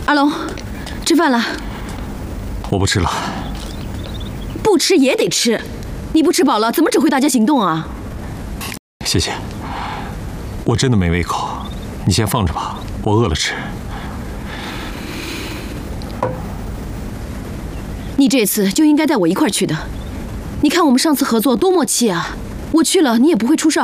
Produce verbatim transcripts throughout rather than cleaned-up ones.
阿龙，吃饭了。 我不吃了。 不吃也得吃，你不吃饱了怎么指挥大家行动啊？ 谢谢，我真的没胃口，你先放着吧，我饿了吃。 你这次就应该带我一块去的。你看我们上次合作多默契啊！我去了，你也不会出事儿。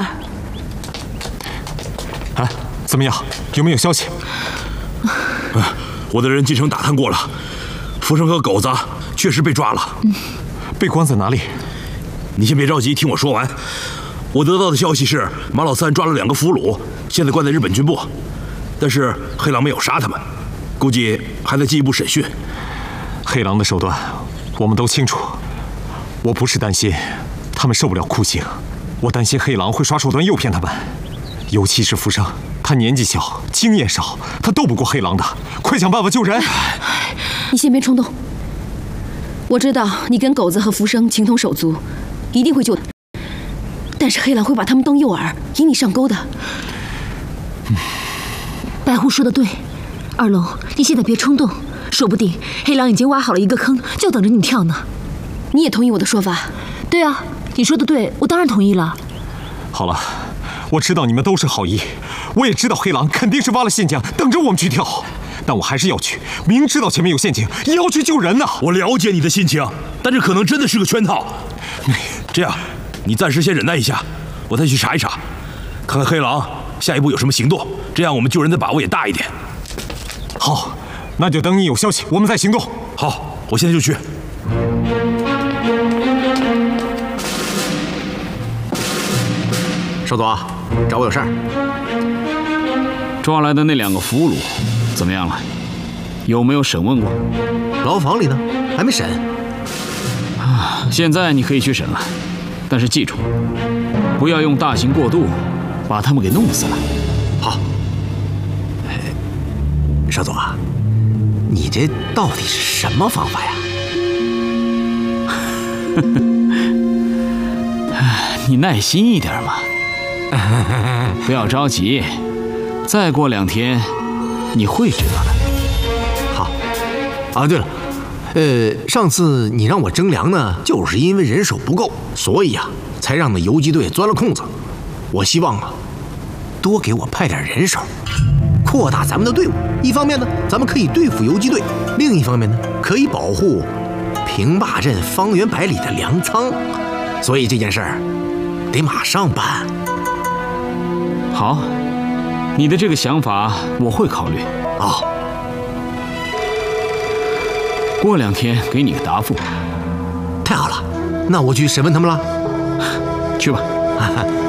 哎，怎么样？有没有消息？ 啊，我的人进城打探过了，福生和狗子确实被抓了。 嗯， 被关在哪里？ 你先别着急，听我说完。我得到的消息是，马老三抓了两个俘虏，现在关在日本军部，但是黑狼没有杀他们，估计还在进一步审讯。 黑狼的手段我们都清楚，我不是担心他们受不了酷刑，我担心黑狼会耍手段诱骗他们，尤其是福生，他年纪小，经验少，他斗不过黑狼的，快想办法救人。 你先别冲动，我知道你跟狗子和福生情同手足，一定会救他。但是黑狼会把他们当诱饵，引你上钩的。 嗯、白狐说的对，二龙，你现在别冲动，说不定黑狼已经挖好了一个坑，就等着你跳呢。 你也同意我的说法？ 对啊，你说的对，我当然同意了。 好了，我知道你们都是好意，我也知道黑狼肯定是挖了陷阱，等着我们去跳。但我还是要去，明知道前面有陷阱，也要去救人呐。 我了解你的心情，但这可能真的是个圈套。这样，你暂时先忍耐一下，我再去查一查，看看黑狼下一步有什么行动，这样我们救人的把握也大一点。 好，那就等你有消息，我们再行动。 好，我现在就去。 少佐，找我有事儿。 抓来的那两个俘虏怎么样了？有没有审问过？ 牢房里呢，还没审。 啊，现在你可以去审了，但是记住，不要用大刑过度，把他们给弄死了。 好。少佐，你这到底是什么方法呀？ 你耐心一点嘛，不要着急，再过两天你会知道的。 好。啊，对了，呃，上次你让我征粮呢，就是因为人手不够，所以啊，才让那游击队钻了空子。我希望啊，多给我派点人手，扩大咱们的队伍。一方面呢，咱们可以对付游击队；另一方面呢，可以保护平坝镇方圆百里的粮仓。所以这件事儿得马上办。 好，你的这个想法我会考虑。 哦， 过两天给你个答复。 太好了，那我去审问他们了。 去吧。